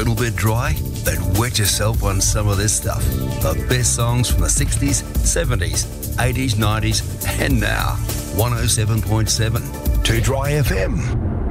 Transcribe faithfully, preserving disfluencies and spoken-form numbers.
little bit dry? Then wet yourself on some of this stuff. The best songs from the sixties, seventies, eighties, nineties, and now. one oh seven point seven. To Dry F M.